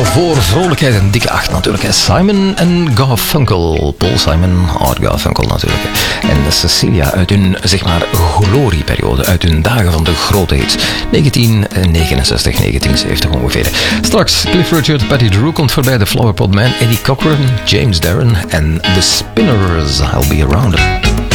voor vrolijkheid en dikke 8 natuurlijk. Simon en Garfunkel. Paul Simon, Art Garfunkel natuurlijk. En Cecilia uit hun, zeg maar, glorieperiode. Uit hun dagen van de grote hits. 1969, 1970 ongeveer. Straks Cliff Richard, Patty Drew komt voorbij. The Flowerpot Man, Eddie Cochran, James Darren en The Spinners. I'll Be Around.